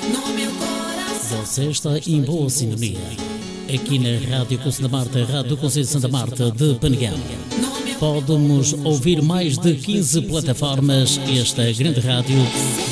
no meu coração. Você está em boa sintonia. Aqui na Rádio Conselho da Marta, Rádio Conselho de Santa Marta de Penegal. Podemos ouvir mais de 15 plataformas esta grande rádio